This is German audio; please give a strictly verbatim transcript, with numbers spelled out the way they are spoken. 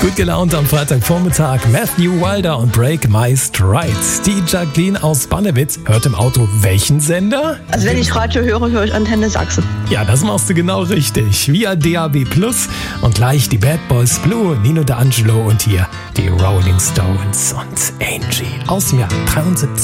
Gut gelaunt am Freitagvormittag. Matthew Wilder und Break My Stride. Die Jacqueline aus Bannewitz hört im Auto welchen Sender? Also wenn ich Radio höre, höre ich Antenne Sachsen. Ja, das machst du genau richtig. Via D A B Plus und gleich die Bad Boys Blue, Nino D'Angelo und hier die Rolling Stones und Angie aus dem Jahr dreiundsiebzig.